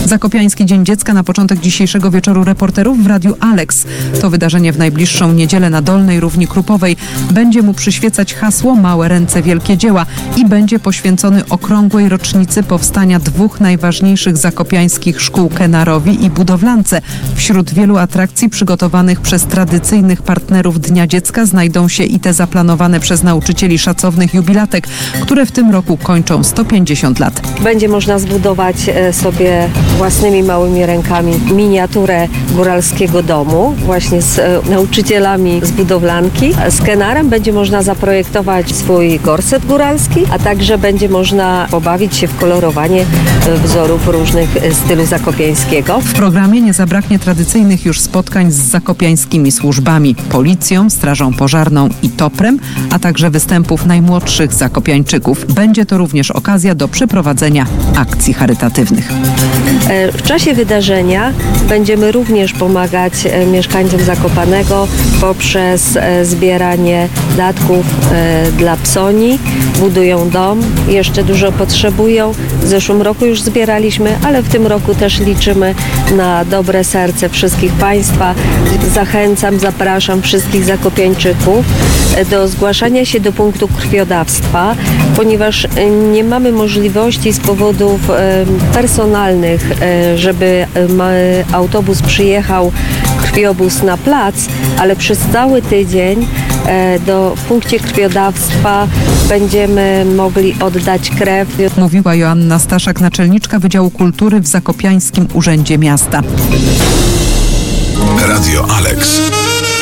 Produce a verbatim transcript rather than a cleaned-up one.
Zakopiański Dzień Dziecka na początek dzisiejszego wieczoru reporterów w Radiu Alex. To wydarzenie w najbliższą niedzielę na Dolnej Równi Krupowej. Będzie mu przyświecać hasło Małe ręce, wielkie dzieła i będzie poświęcony okrągłej rocznicy powstania dwóch najważniejszych zakopiańskich szkół, Kenarowi i Budowlance. Wśród wielu atrakcji przygotowanych przez tradycyjnych partnerów Dnia Dziecka znajdą się i te zaplanowane przez nauczycieli szacownych jubilatek, które w tym roku kończą sto pięćdziesiąt lat. Będzie można zbudować sobie własnymi małymi rękami miniaturę góralskiego domu, właśnie z nauczycielami z budowlanki. Z Kenarem będzie można zaprojektować swój gorset góralski, a także będzie można pobawić się w kolorowanie wzorów różnych stylu zakopiańskiego. W programie nie zabraknie tradycyjnych już spotkań z zakopiańskimi służbami, policją, strażą pożarną i toprem, a także występów najmłodszych zakopiańczyków. Będzie to również okazja do przeprowadzenia akcji charytatywnych. W czasie wydarzenia będziemy również pomagać mieszkańcom Zakopanego poprzez zbieranie datków dla psoni. Budują dom, jeszcze dużo potrzebują. W zeszłym roku już zbieraliśmy, ale w tym roku też liczymy na dobre serce wszystkich Państwa. Zachęcam, zapraszam wszystkich zakopiańczyków do zgłaszania się do punktu krwiodawstwa, ponieważ nie mamy możliwości z powodów personalnych, żeby autobus przyjechał, krwiobóz na plac, ale przez cały tydzień do, w punkcie krwiodawstwa będziemy mogli oddać krew. Mówiła Joanna Staszak, naczelniczka Wydziału Kultury w Zakopiańskim Urzędzie Miasta. Radio Alex.